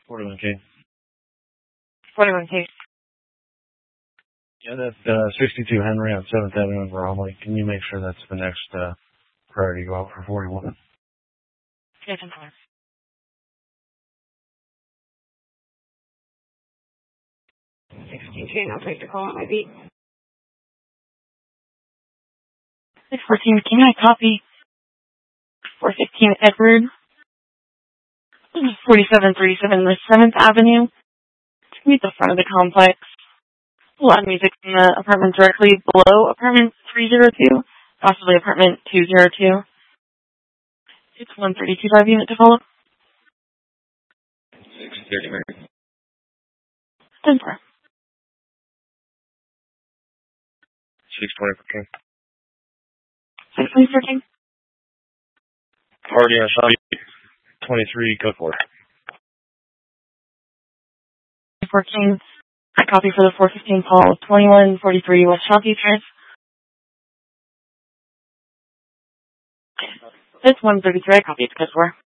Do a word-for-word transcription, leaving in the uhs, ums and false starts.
forty-one K. forty-one K. Yeah, that's uh, sixty-two Henry on seventh Avenue in Bromley. Can you make sure that's the next uh, priority go out for forty-one? Yes, I'm fine. sixteen, I'll take the call on my beat. six fourteen, can I copy? four fifteen Edward. forty-seven thirty-seven West seventh Avenue. To meet the front of the complex. Loud music in the apartment directly below apartment three oh two, possibly apartment two oh two. It's one thirty-two five unit to follow. six thirty. ten four. six twenty for King. six twenty for King. Party on Shop twenty-three, code four. for King. I copy for the four fifteen call, twenty-one forty-three West Shockey Drive. It's one thirty-three, I copy it to code four.